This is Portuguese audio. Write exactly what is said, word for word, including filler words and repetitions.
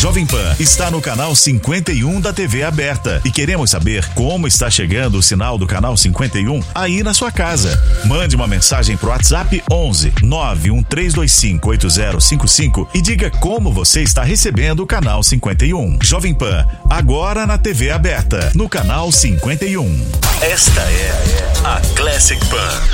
Jovem Pan está no canal cinquenta e um da T V aberta e queremos saber como está chegando o sinal do canal cinquenta e um aí na sua casa. Mande uma mensagem pro WhatsApp onze nove um três dois cinco oito zero cinco cinco e diga como você está recebendo o canal cinquenta e um. Jovem Pan, agora na T V aberta, no canal cinquenta e um. Esta é a Classic Pan.